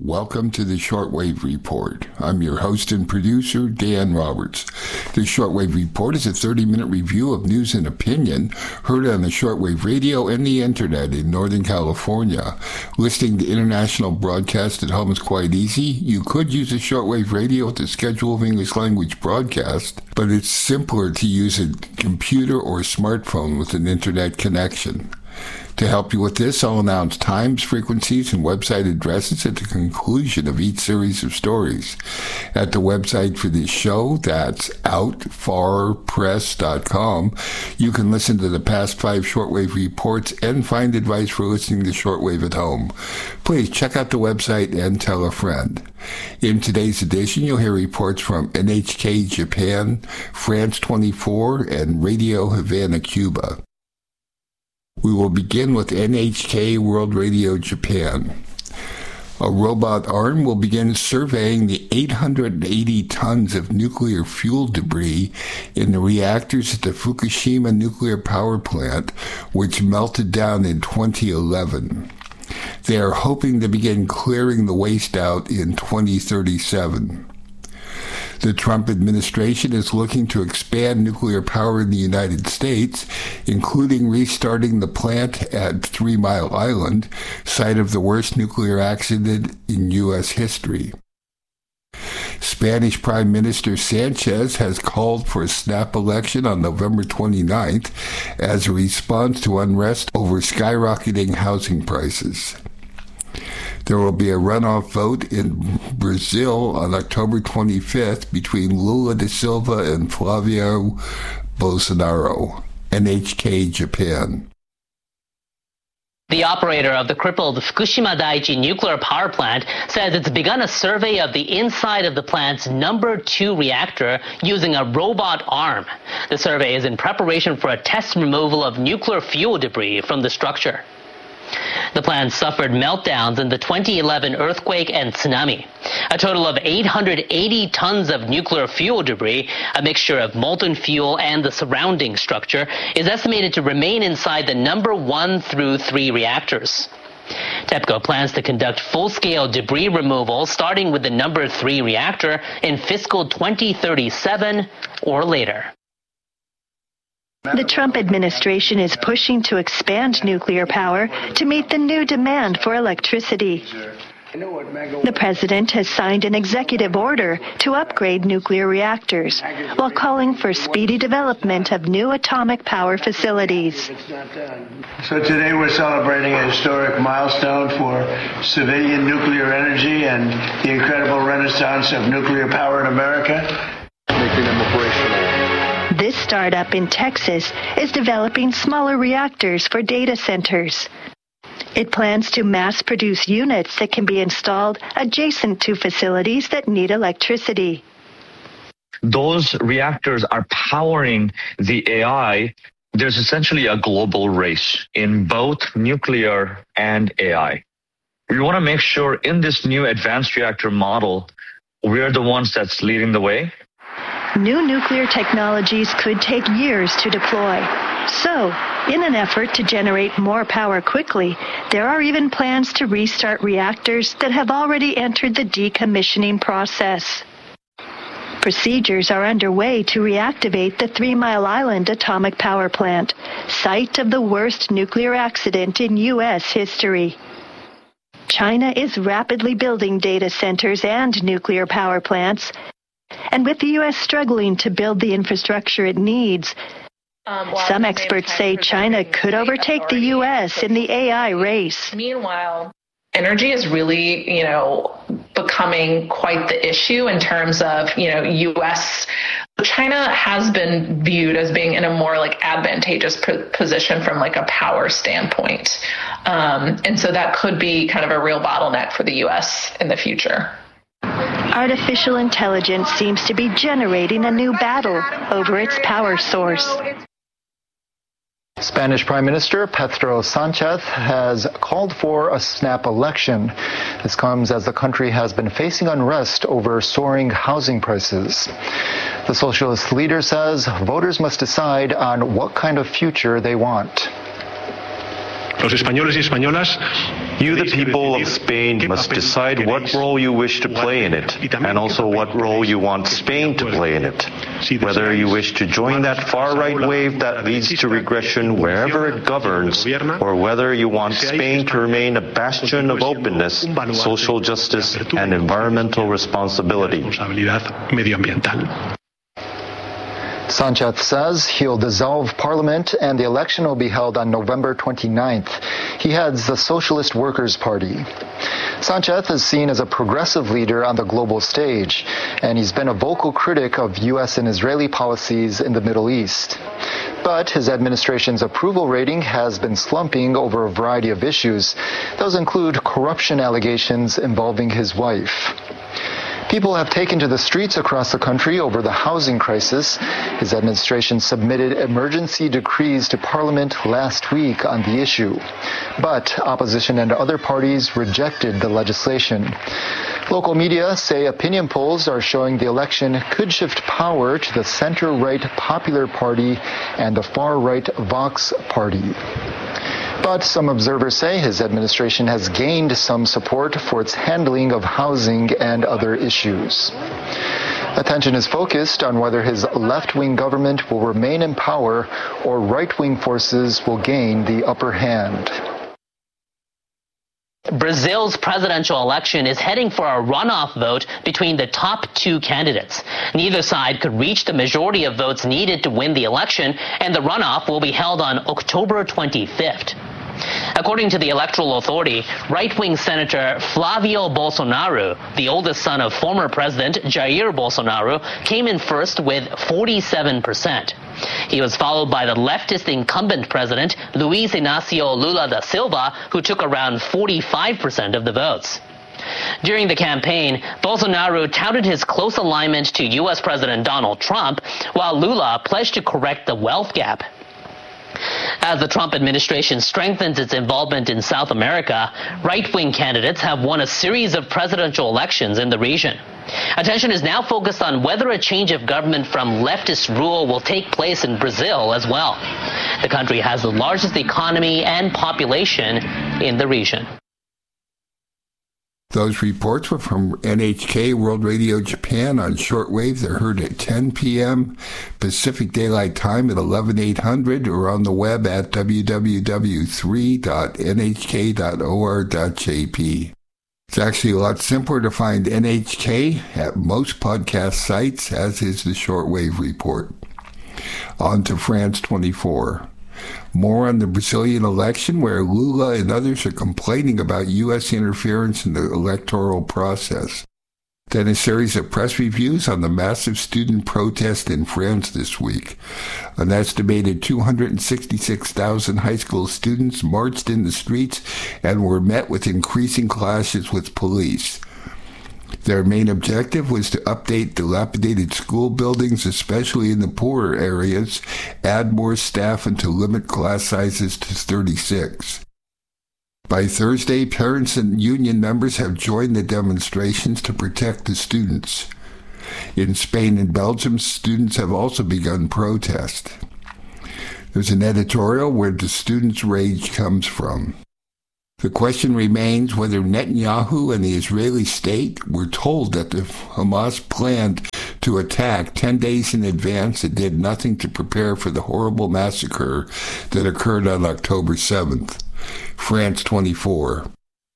Welcome to the Shortwave Report. I'm your host and producer, Dan Roberts. The Shortwave Report is a 30-minute review of news and opinion heard on the shortwave radio and the internet in Northern California. Listening to international broadcast at home is quite easy. You could use a shortwave radio with a schedule of English language broadcast, but it's simpler to use a computer or smartphone with an internet connection. To help you with this, I'll announce times, frequencies, and website addresses at the conclusion of each series of stories. At the website for this show, that's outfarpress.com, you can listen to the past 5 shortwave reports and find advice for listening to shortwave at home. Please check out the website and tell a friend. In today's edition, you'll hear reports from NHK Japan, France 24, and Radio Havana, Cuba. We will begin with NHK World Radio Japan. A robot arm will begin surveying the 880 tons of nuclear fuel debris in the reactors at the Fukushima nuclear power plant, which melted down in 2011. They are hoping to begin clearing the waste out in 2037. The Trump administration is looking to expand nuclear power in the United States, including restarting the plant at 3 Mile Island, site of the worst nuclear accident in U.S. history. Spanish Prime Minister Sanchez has called for a snap election on November 29th as a response to unrest over skyrocketing housing prices. There will be a runoff vote in Brazil on October 25th between Lula da Silva and Flavio Bolsonaro. NHK Japan. The operator of the crippled Fukushima Daiichi nuclear power plant says it's begun a survey of the inside of the plant's number 2 reactor using a robot arm. The survey is in preparation for a test removal of nuclear fuel debris from the structure. The plant suffered meltdowns in the 2011 earthquake and tsunami. A total of 880 tons of nuclear fuel debris, a mixture of molten fuel and the surrounding structure, is estimated to remain inside the number 1 through 3 reactors. TEPCO plans to conduct full-scale debris removal starting with the number 3 reactor in fiscal 2037 or later. The Trump administration is pushing to expand nuclear power to meet the new demand for electricity. The president has signed an executive order to upgrade nuclear reactors while calling for speedy development of new atomic power facilities. So today we're celebrating a historic milestone for civilian nuclear energy and the incredible renaissance of nuclear power in America. Making them operational. This startup in Texas is developing smaller reactors for data centers. It plans to mass-produce units that can be installed adjacent to facilities that need electricity. Those reactors are powering the AI. There's essentially a global race in both nuclear and AI. We want to make sure in this new advanced reactor model, we're the ones that's leading the way. New nuclear technologies could take years to deploy. So, in an effort to generate more power quickly, there are even plans to restart reactors that have already entered the decommissioning process. Procedures are underway to reactivate the 3 Mile Island atomic power plant, site of the worst nuclear accident in U.S. history. China is rapidly building data centers and nuclear power plants, and with the U.S. struggling to build the infrastructure it needs, some experts say China could overtake the U.S. in the AI race. Meanwhile, energy is really, becoming quite the issue in terms of, U.S. China has been viewed as being in a more advantageous position from a power standpoint. And so that could be kind of a real bottleneck for the U.S. in the future. Artificial intelligence seems to be generating a new battle over its power source. Spanish Prime Minister Pedro Sanchez has called for a snap election. This comes as the country has been facing unrest over soaring housing prices. The socialist leader says voters must decide on what kind of future they want. You, the people of Spain, must decide what role you wish to play in it, and also what role you want Spain to play in it. Whether you wish to join that far-right wave that leads to regression wherever it governs, or whether you want Spain to remain a bastion of openness, social justice, and environmental responsibility. Sánchez says he'll dissolve parliament and the election will be held on November 29th. He heads the Socialist Workers' Party. Sánchez is seen as a progressive leader on the global stage, and he's been a vocal critic of U.S. and Israeli policies in the Middle East. But his administration's approval rating has been slumping over a variety of issues. Those include corruption allegations involving his wife. People have taken to the streets across the country over the housing crisis. His administration submitted emergency decrees to Parliament last week on the issue. But opposition and other parties rejected the legislation. Local media say opinion polls are showing the election could shift power to the center-right Popular Party and the far-right Vox Party. But some observers say his administration has gained some support for its handling of housing and other issues. Attention is focused on whether his left-wing government will remain in power or right-wing forces will gain the upper hand. Brazil's presidential election is heading for a runoff vote between the top two candidates. Neither side could reach the majority of votes needed to win the election, and the runoff will be held on October 25th. According to the Electoral Authority, right-wing Senator Flavio Bolsonaro, the oldest son of former President Jair Bolsonaro, came in first with 47%. He was followed by the leftist incumbent president, Luiz Inácio Lula da Silva, who took around 45% of the votes. During the campaign, Bolsonaro touted his close alignment to U.S. President Donald Trump, while Lula pledged to correct the wealth gap. As the Trump administration strengthens its involvement in South America, right-wing candidates have won a series of presidential elections in the region. Attention is now focused on whether a change of government from leftist rule will take place in Brazil as well. The country has the largest economy and population in the region. Those reports were from NHK World Radio Japan on shortwave. They're heard at 10 p.m. Pacific Daylight Time at 11/800 or on the web at www.3.nhk.or.jp. It's actually a lot simpler to find NHK at most podcast sites, as is the shortwave report. On to France 24. More on the Brazilian election, where Lula and others are complaining about U.S. interference in the electoral process. Then a series of press reviews on the massive student protest in France this week. An estimated 266,000 high school students marched in the streets and were met with increasing clashes with police. Their main objective was to update dilapidated school buildings, especially in the poorer areas, add more staff, and to limit class sizes to 36. By Thursday, parents and union members have joined the demonstrations to protect the students. In Spain and Belgium, students have also begun protest. There's an editorial where the students' rage comes from. The question remains whether Netanyahu and the Israeli state were told that the Hamas planned to attack 10 days in advance and did nothing to prepare for the horrible massacre that occurred on October 7th. France 24.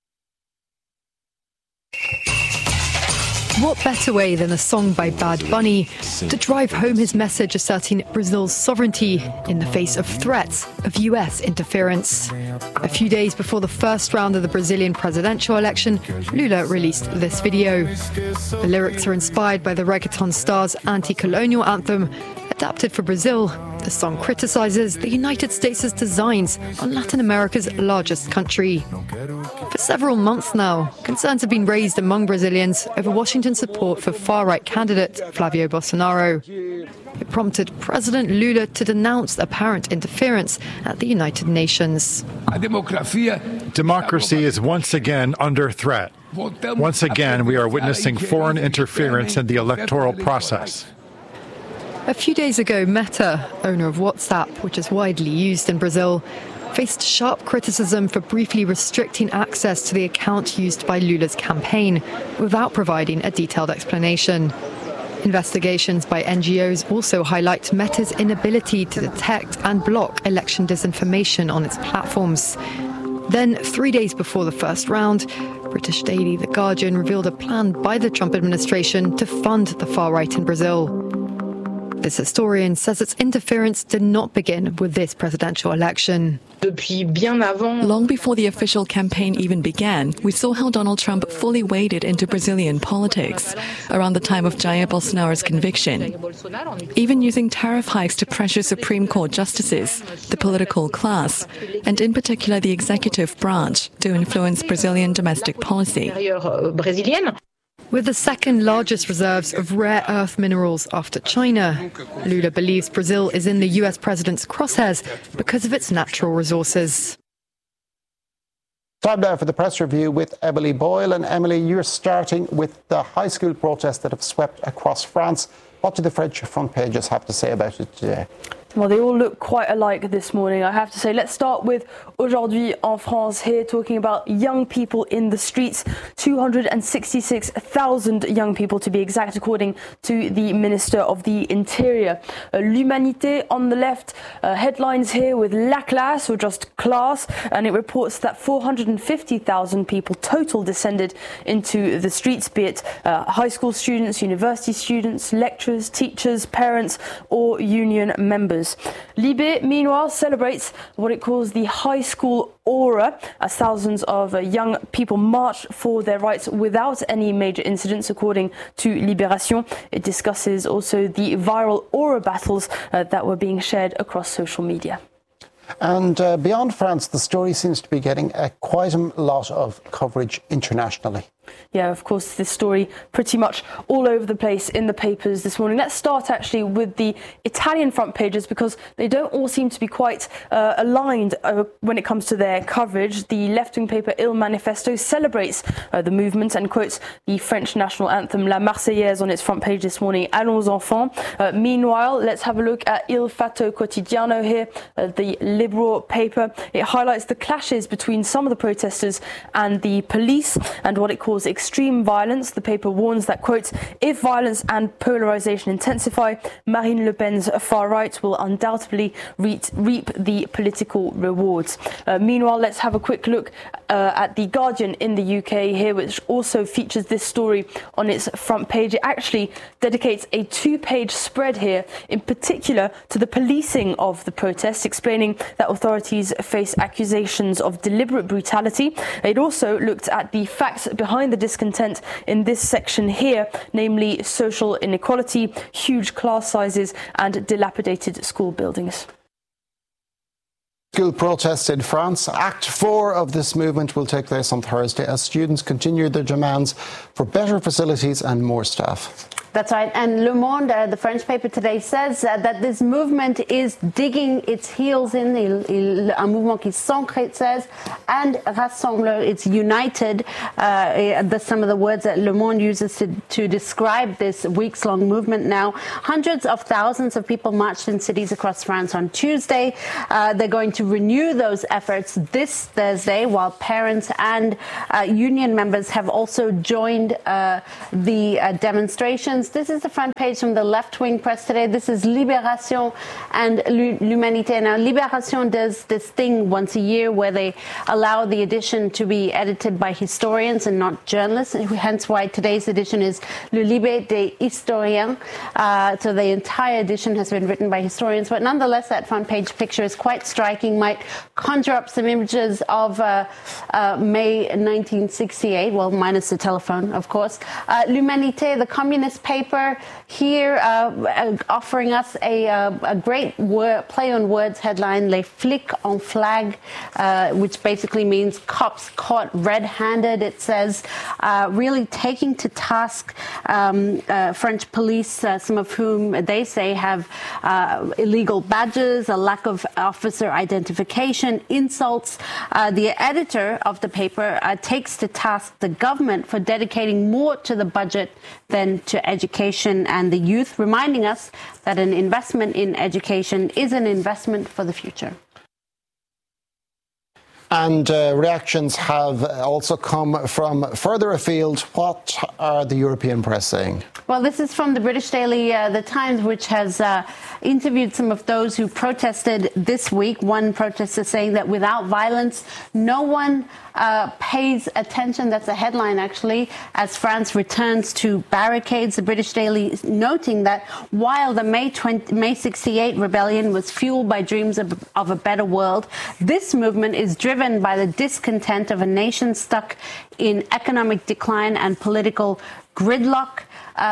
What better way than a song by Bad Bunny to drive home his message asserting Brazil's sovereignty in the face of threats of US interference? A few days before the first round of the Brazilian presidential election, Lula released this video. The lyrics are inspired by the reggaeton star's anti-colonial anthem. Adapted for Brazil, the song criticizes the United States' designs on Latin America's largest country. For several months now, concerns have been raised among Brazilians over Washington's support for far-right candidate Flavio Bolsonaro. It prompted President Lula to denounce apparent interference at the United Nations. Democracy is once again under threat. Once again, we are witnessing foreign interference in the electoral process. A few days ago, Meta, owner of WhatsApp, which is widely used in Brazil, faced sharp criticism for briefly restricting access to the account used by Lula's campaign without providing a detailed explanation. Investigations by NGOs also highlight Meta's inability to detect and block election disinformation on its platforms. Then, 3 days before the first round, British daily The Guardian revealed a plan by the Trump administration to fund the far right in Brazil. This historian says its interference did not begin with this presidential election. Long before the official campaign even began, we saw how Donald Trump fully waded into Brazilian politics around the time of Jair Bolsonaro's conviction, even using tariff hikes to pressure Supreme Court justices, the political class, and in particular the executive branch to influence Brazilian domestic policy. With the second largest reserves of rare earth minerals after China, Lula believes Brazil is in the US president's crosshairs because of its natural resources. Time now for the press review with Emily Boyle. And Emily, you're starting with the high school protests that have swept across France. What do the French front pages have to say about it today? Well, they all look quite alike this morning, I have to say. Let's start with Aujourd'hui en France here, talking about young people in the streets. 266,000 young people, to be exact, according to the Minister of the Interior. L'Humanité on the left, headlines here with La Classe, or just class, and it reports that 450,000 people total descended into the streets, be it high school students, university students, lecturers, teachers, parents, or union members. Libé, meanwhile, celebrates what it calls the high school aura, as thousands of young people marched for their rights without any major incidents, according to Libération. It discusses also the viral aura battles that were being shared across social media. And beyond France, the story seems to be getting quite a lot of coverage internationally. Yeah, of course, this story pretty much all over the place in the papers this morning. Let's start actually with the Italian front pages, because they don't all seem to be quite aligned when it comes to their coverage. The left-wing paper Il Manifesto celebrates the movement and quotes the French national anthem La Marseillaise on its front page this morning, Allons enfants. Meanwhile, let's have a look at Il Fatto Quotidiano here, the liberal paper. It highlights the clashes between some of the protesters and the police and what it calls extreme violence. The paper warns that, quote, if violence and polarization intensify, Marine Le Pen's far right will undoubtedly reap the political rewards. Meanwhile, let's have a quick look at The Guardian in the UK here, which also features this story on its front page. It actually dedicates a 2-page spread here, in particular to the policing of the protests, explaining that authorities face accusations of deliberate brutality. It also looked at the facts behind the discontent in this section here, namely social inequality, huge class sizes and dilapidated school buildings. School protests in France. Act 4 of this movement will take place on Thursday as students continue their demands for better facilities and more staff. That's right. And Le Monde, the French paper today, says that this movement is digging its heels in. Un mouvement qui s'ancre, it says, and rassemble, it's united. Some of the words that Le Monde uses to describe this weeks-long movement now. Hundreds of thousands of people marched in cities across France on Tuesday. They're going to renew those efforts this Thursday, while parents and union members have also joined the demonstrations. This is the front page from the left-wing press today. This is Libération and L'Humanité. Now, Libération does this thing once a year where they allow the edition to be edited by historians and not journalists, hence why today's edition is Le Libé des Historiens. So the entire edition has been written by historians, but nonetheless, that front page picture is quite striking, might conjure up some images of May 1968, well, minus the telephone, of course. L'Humanité, the communist paper here, offering us a great play on words headline, Les flics en flag, which basically means cops caught red-handed. It says really taking to task French police, some of whom they say have illegal badges, a lack of officer identification, insults. The editor of the paper takes to task the government for dedicating more to the budget than to education and the youth, reminding us that an investment in education is an investment for the future. And reactions have also come from further afield. What are the European press saying? Well, this is from the British daily The Times, which has interviewed some of those who protested this week. One protester saying that without violence, no one pays attention. That's a headline, actually, as France returns to barricades. The British Daily noting that while the May 68 rebellion was fueled by dreams of a better world, this movement is driven by the discontent of a nation stuck in economic decline and political gridlock.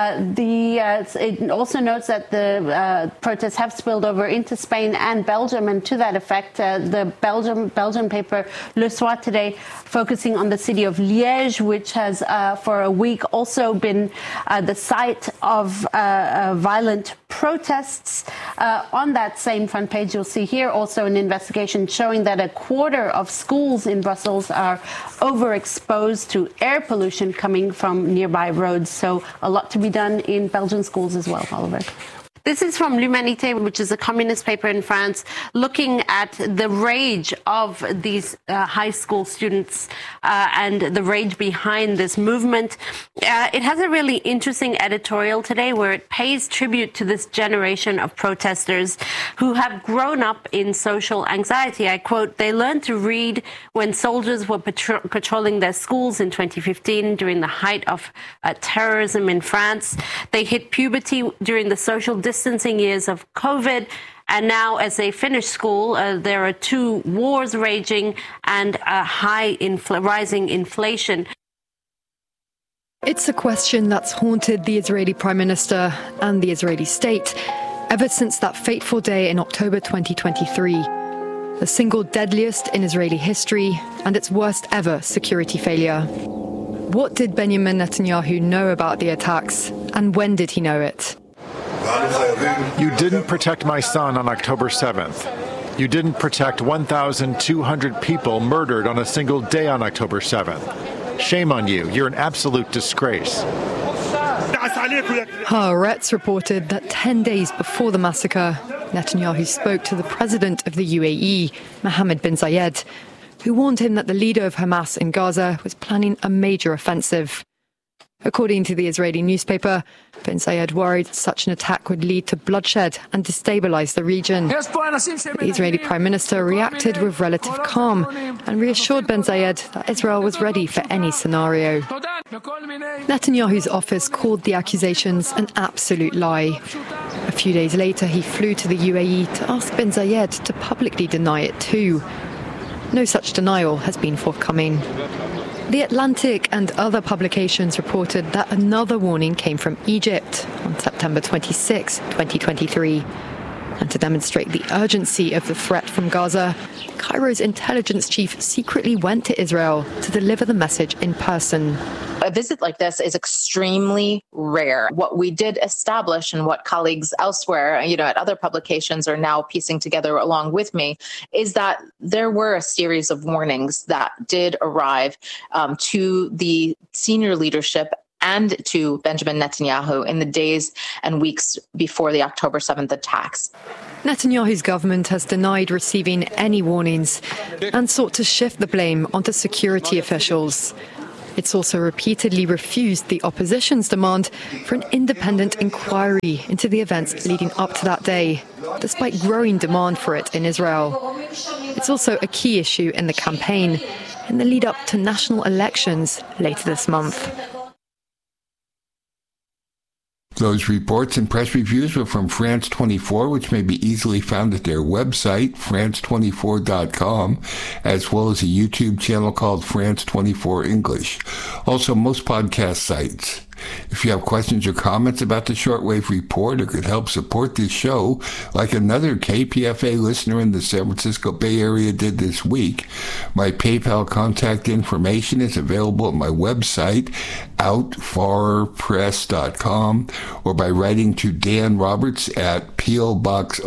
It also notes that the protests have spilled over into Spain and Belgium, and to that effect, the Belgian paper Le Soir today focusing on the city of Liège, which has for a week also been the site of violent protests. On that same front page, you'll see here also an investigation showing that a quarter of schools in Brussels are overexposed to air pollution coming from nearby roads. So a lot to be done in Belgian schools as well, Oliver. This is from L'Humanité, which is a communist paper in France, looking at the rage of these high school students and the rage behind this movement. It has a really interesting editorial today where it pays tribute to this generation of protesters who have grown up in social anxiety. I quote, "They learned to read when soldiers were patrolling their schools in 2015 during the height of terrorism in France. They hit puberty during the social distancing years of COVID. And now, as they finish school, there are two wars raging and a rising inflation." It's a question that's haunted the Israeli Prime Minister and the Israeli state ever since that fateful day in October 2023. The single deadliest in Israeli history and its worst ever security failure. What did Benjamin Netanyahu know about the attacks, and when did he know it? You didn't protect my son on October 7th. You didn't protect 1,200 people murdered on a single day on October 7th. Shame on you. You're an absolute disgrace. Haaretz reported that 10 days before the massacre, Netanyahu spoke to the president of the UAE, Mohammed bin Zayed, who warned him that the leader of Hamas in Gaza was planning a major offensive. According to the Israeli newspaper, bin Zayed worried such an attack would lead to bloodshed and destabilize the region. The Israeli Prime Minister reacted with relative calm and reassured bin Zayed that Israel was ready for any scenario. Netanyahu's office called the accusations an absolute lie. A few days later, he flew to the UAE to ask bin Zayed to publicly deny it too. No such denial has been forthcoming. The Atlantic and other publications reported that another warning came from Egypt on September 26, 2023. And to demonstrate the urgency of the threat from Gaza, Cairo's intelligence chief secretly went to Israel to deliver the message in person. A visit like this is extremely rare. What we did establish, and what colleagues elsewhere, at other publications are now piecing together along with me, is that there were a series of warnings that did arrive to the senior leadership and to Benjamin Netanyahu in the days and weeks before the October 7th attacks. Netanyahu's government has denied receiving any warnings and sought to shift the blame onto security officials. It's also repeatedly refused the opposition's demand for an independent inquiry into the events leading up to that day, despite growing demand for it in Israel. It's also a key issue in the campaign, in the lead up to national elections later this month. Those reports and press reviews were from France 24, which may be easily found at their website, france24.com, as well as a YouTube channel called France 24 English. Also, most podcast sites. If you have questions or comments about the Shortwave Report or could help support this show, like another KPFA listener in the San Francisco Bay Area did this week, my PayPal contact information is available at my website, outfarpress.com, or by writing to Dan Roberts at P.O. Box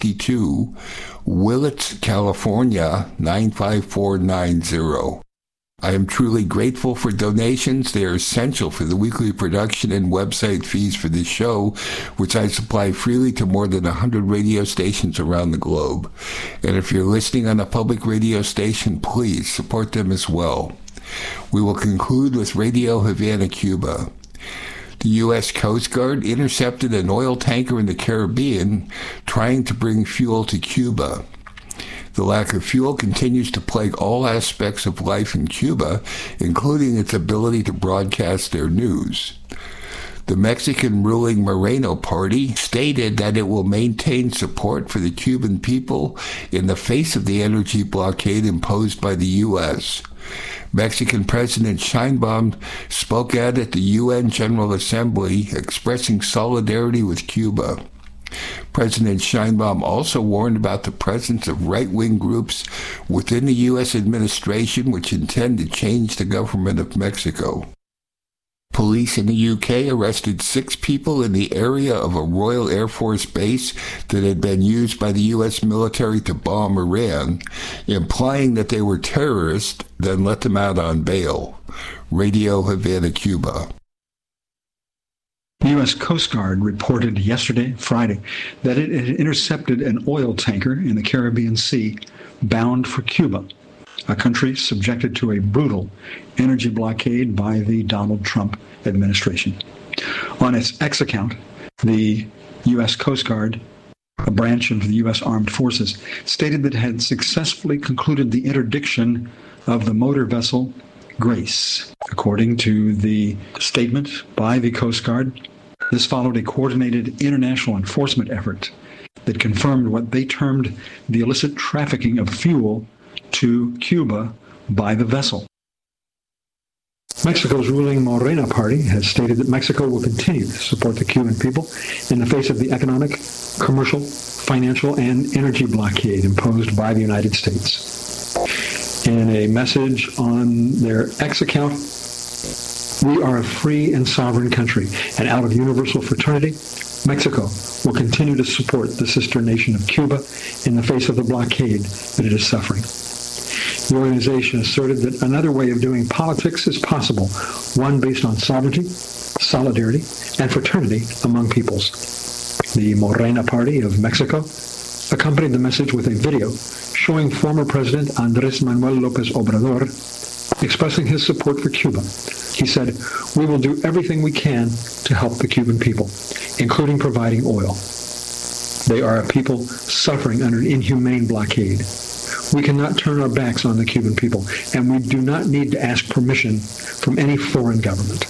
1162, Willits, California, 95490. I am truly grateful for donations. They are essential for the weekly production and website fees for this show, which I supply freely to more than 100 radio stations around the globe. And if you're listening on a public radio station, please support them as well. We will conclude with Radio Havana, Cuba. The U.S. Coast Guard intercepted an oil tanker in the Caribbean trying to bring fuel to Cuba. The lack of fuel continues to plague all aspects of life in Cuba, including its ability to broadcast their news. The Mexican ruling Moreno Party stated that it will maintain support for the Cuban people in the face of the energy blockade imposed by the U.S. Mexican President Sheinbaum spoke out at the UN General Assembly, expressing solidarity with Cuba. President Sheinbaum also warned about the presence of right-wing groups within the U.S. administration which intend to change the government of Mexico. Police in the UK arrested 6 people in the area of a Royal Air Force base that had been used by the U.S. military to bomb Iran, implying that they were terrorists, then let them out on bail. Radio Havana, Cuba. The U.S. Coast Guard reported yesterday, Friday, that it had intercepted an oil tanker in the Caribbean Sea bound for Cuba, a country subjected to a brutal energy blockade by the Donald Trump administration. On its X account, the U.S. Coast Guard, a branch of the U.S. Armed Forces, stated that it had successfully concluded the interdiction of the motor vessel Grace. According to the statement by the Coast Guard, this followed a coordinated international enforcement effort that confirmed what they termed the illicit trafficking of fuel to Cuba by the vessel. Mexico's ruling Morena Party has stated that Mexico will continue to support the Cuban people in the face of the economic, commercial, financial, and energy blockade imposed by the United States. In a message on their X account, "We are a free and sovereign country, and out of universal fraternity, Mexico will continue to support the sister nation of Cuba in the face of the blockade that it is suffering." The organization asserted that another way of doing politics is possible, one based on sovereignty, solidarity, and fraternity among peoples. The Morena Party of Mexico accompanied the message with a video showing former President Andrés Manuel López Obrador expressing his support for Cuba. He said, "We will do everything we can to help the Cuban people, including providing oil. They are a people suffering under an inhumane blockade. We cannot turn our backs on the Cuban people, and we do not need to ask permission from any foreign government."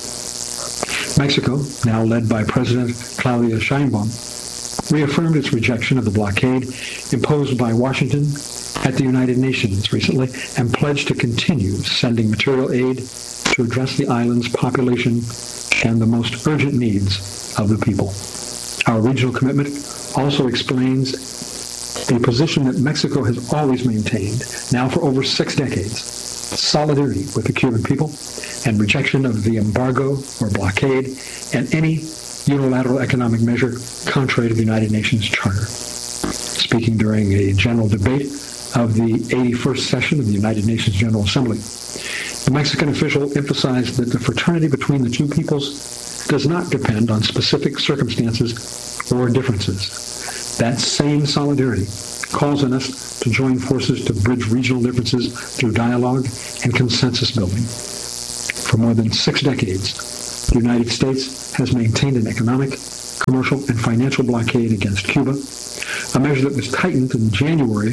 Mexico, now led by President Claudia Sheinbaum, reaffirmed its rejection of the blockade imposed by Washington at the United Nations recently and pledged to continue sending material aid to address the island's population and the most urgent needs of the people. Our regional commitment also explains a position that Mexico has always maintained, now for over 6 decades: solidarity with the Cuban people and rejection of the embargo or blockade and any unilateral economic measure contrary to the United Nations Charter. Speaking during a general debate of the 81st session of the United Nations General Assembly, the Mexican official emphasized that the fraternity between the two peoples does not depend on specific circumstances or differences. That same solidarity calls on us to join forces to bridge regional differences through dialogue and consensus building. For more than 6 decades, the United States has maintained an economic, commercial, and financial blockade against Cuba, a measure that was tightened in January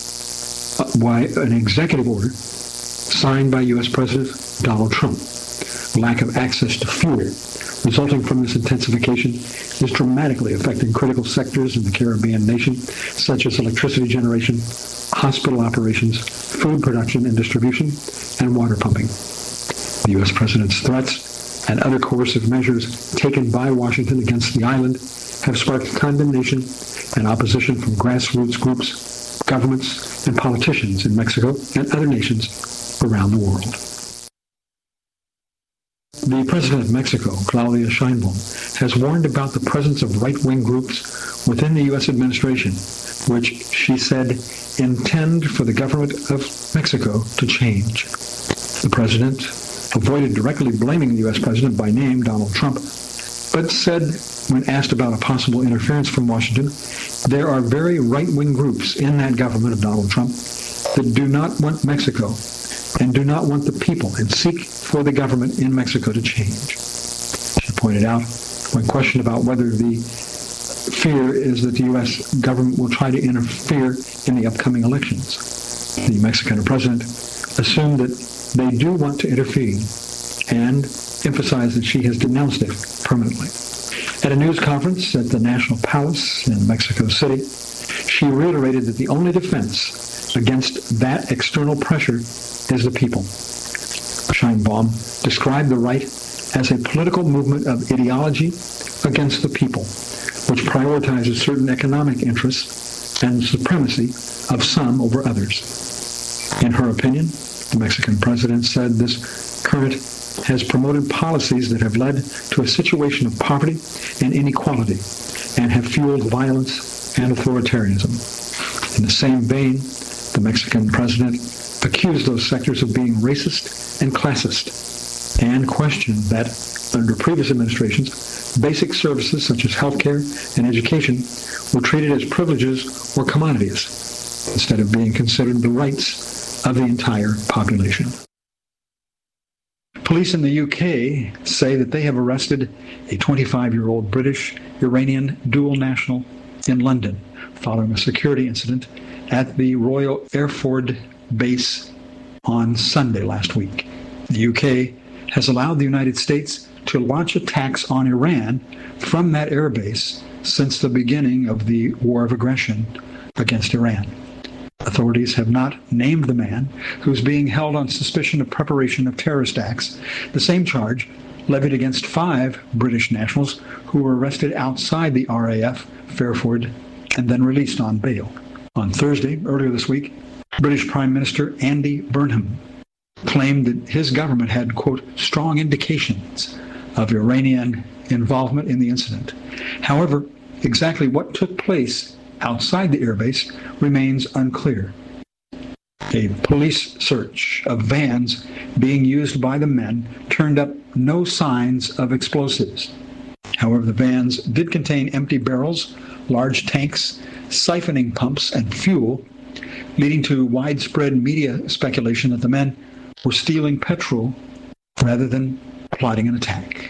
by an executive order signed by U.S. President Donald Trump. Lack of access to fuel resulting from this intensification is dramatically affecting critical sectors in the Caribbean nation, such as electricity generation, hospital operations, food production and distribution, and water pumping. The U.S. President's threats and other coercive measures taken by Washington against the island have sparked condemnation and opposition from grassroots groups, governments, and politicians in Mexico and other nations around the world. The President of Mexico, Claudia Sheinbaum, has warned about the presence of right-wing groups within the U.S. administration, which she said intend for the government of Mexico to change. The president avoided directly blaming the U.S. president by name, Donald Trump, but said, when asked about a possible interference from Washington, there are very right-wing groups in that government of Donald Trump that do not want Mexico and do not want the people and seek for the government in Mexico to change. She pointed out, when questioned about whether the fear is that the U.S. government will try to interfere in the upcoming elections, the Mexican president assumed that they do want to intervene and emphasized that she has denounced it permanently. At a news conference at the National Palace in Mexico City, she reiterated that the only defense against that external pressure is the people. Sheinbaum described the right as a political movement of ideology against the people, which prioritizes certain economic interests and supremacy of some over others. In her opinion, the Mexican president said this current has promoted policies that have led to a situation of poverty and inequality and have fueled violence and authoritarianism. In the same vein, the Mexican president accused those sectors of being racist and classist and questioned that under previous administrations, basic services such as healthcare and education were treated as privileges or commodities instead of being considered the rights of the entire population. Police in the UK say that they have arrested a 25-year-old British-Iranian dual national in London following a security incident at the Royal Airford base on Sunday last week. The UK has allowed the United States to launch attacks on Iran from that airbase since the beginning of the war of aggression against Iran. Authorities have not named the man who's being held on suspicion of preparation of terrorist acts, the same charge levied against 5 British nationals who were arrested outside the RAF Fairford and then released on bail. On Thursday, earlier this week, British Prime Minister Andy Burnham claimed that his government had, quote, strong indications of Iranian involvement in the incident. However, exactly what took place outside the airbase remains unclear. A police search of vans being used by the men turned up no signs of explosives. However, the vans did contain empty barrels, large tanks, siphoning pumps, and fuel, leading to widespread media speculation that the men were stealing petrol rather than plotting an attack.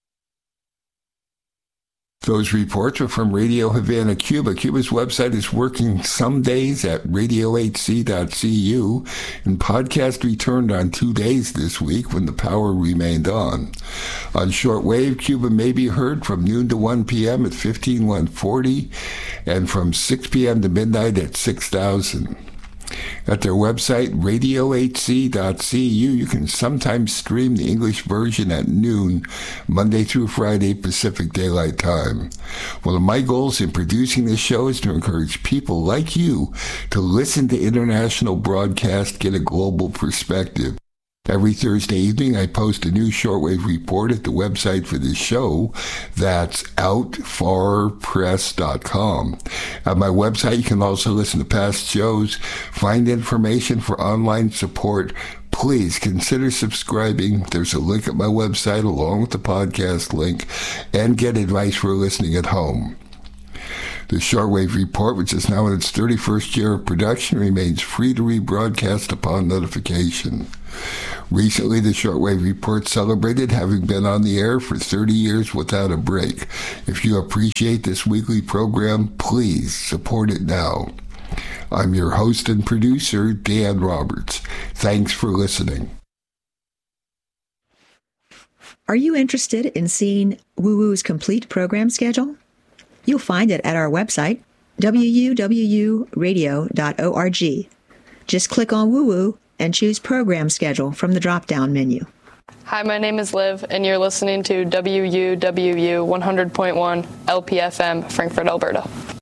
Those reports are from Radio Havana, Cuba. Cuba's website is working some days at radiohc.cu, and podcast returned on 2 days this week when the power remained on. On shortwave, Cuba may be heard from noon to 1 p.m. at 15140 and from 6 p.m. to midnight at 6000. At their website, radiohc.cu, you can sometimes stream the English version at noon, Monday through Friday, Pacific Daylight Time. One of my goals in producing this show is to encourage people like you to listen to international broadcasts, get a global perspective. Every Thursday evening, I post a new shortwave report at the website for this show. That's outfarpress.com. At my website, you can also listen to past shows, find information for online support. Please consider subscribing. There's a link at my website along with the podcast link, and get advice for listening at home. The Shortwave Report, which is now in its 31st year of production, remains free to rebroadcast upon notification. Recently, the Shortwave Report celebrated having been on the air for 30 years without a break. If you appreciate this weekly program, please support it now. I'm your host and producer, Dan Roberts. Thanks for listening. Are you interested in seeing WooWoo's complete program schedule? You'll find it at our website, wuwuradio.org. Just click on WooWoo and choose Program Schedule from the drop-down menu. Hi, my name is Liv, and you're listening to WUWU 100.1 LPFM, Frankfurt, Alberta.